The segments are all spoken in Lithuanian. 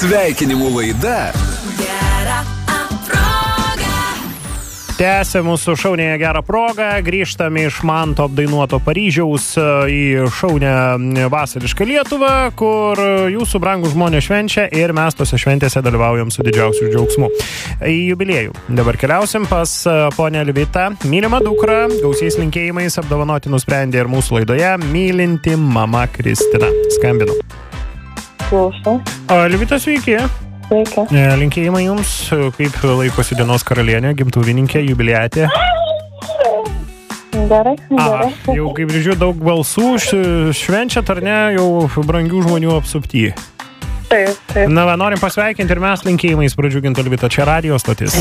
Sveikinimų laida. Tęsė mūsų šaunėje gerą progą, grįžtame iš Manto apdainuoto Paryžiaus į šaunę vasarišką Lietuvą, kur jūsų brangūs žmonės švenčia ir mes tose šventėse dalyvaujam su didžiausiu džiaugsmu. Į jubiliejų. Dabar keliausim pas ponę Elvitą, mylimą dukrą, gausiais linkėjimais apdovanoti nusprendė ir mūsų laidoje mylinti mama Kristina. Skambinu. Klausau. Elvita, sveiki. Sveiki. Linkėjimai jums, kaip laikosi dienos karalienė, gimtuvininkė, jubiliatė. Gerai. Jau kaip žiūrėjau, daug balsų, švenčiat ar ne, jau brangių žmonių apsupty. Taip. Na, norim pasveikinti ir mes linkėjimais pradžiuginti Elvitą, čia radijo stotis.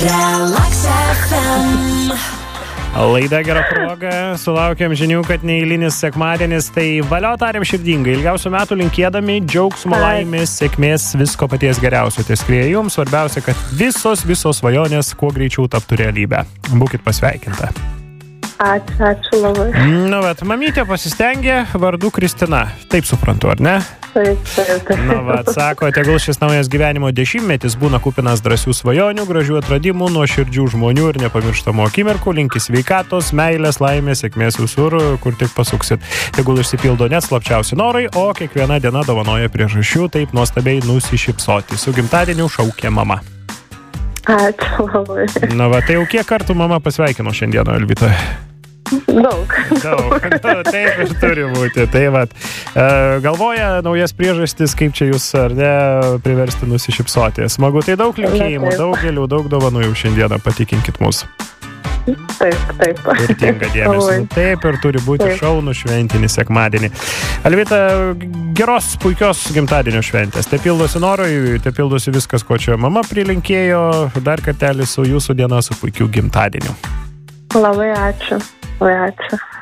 Laida gera proga, sulaukėm žinių, kad neeilinis sekmadienis, tai valio tariam širdingai, ilgiausių metų linkėdami, džiaugsmo, laimės, sėkmės, visko paties geriausio. Tai skrieja jums, svarbiausia, kad visos svajonės kuo greičiau taptų realybę. Būkit pasveikinta. Ačiū labai. Nu, bet mamytė pasistengė, vardu Kristina. Taip suprantu, ar ne? Taip. Na, sako, tegul šis naujas gyvenimo dešimtmetis būna kupinas drąsių svajonių, gražių atradimų, nuoširdžių žmonių ir nepamirštamų akimirkų. Linki sveikatos, meilės, laimės, sėkmės visur, kur tik pasuksit. Tegul išsipildo net slapčiausi norai, o kiekviena diena dovanoja priežasčių taip nuostabiai nusišypsoti. Su gimtadieniu šaukė mama. Ačiū labai. Na, tai jau kiek kartų mama pasveikino šiandieną, Elvita? Daug. Taip ir turi būti. Tai vat, galvoja naujas priežastis, kaip čia jūs ar ne priversti nusišypsoti. Smagu, tai daug linkėjimų, daug dovanų jau šiandieną, patikinkit mus. Taip. Turtinga dėmesio. Taip ir turi būti šaunų šventinį sekmadienį. Elvita, geros, puikios gimtadienio šventės. Te pildosi norai, te pildosi viskas, ko čia mama prilinkėjo. Dar kartelį su jūsų diena, su puikiu gimtadieniu. Labai ačiū.